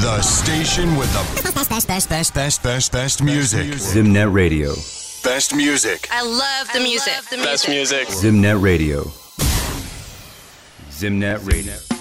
The station with the best music. Zimnet Radio. Best music. I love the music. Best music. Zimnet Radio. Zimnet Radio.